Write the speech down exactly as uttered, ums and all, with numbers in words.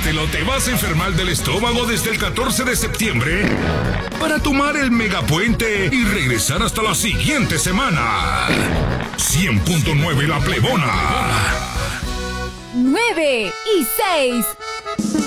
Tómatelo, te vas a enfermar del estómago desde el catorce de septiembre para tomar el megapuente y regresar hasta la siguiente semana. cien punto nueve La Plebona. nueve y seis.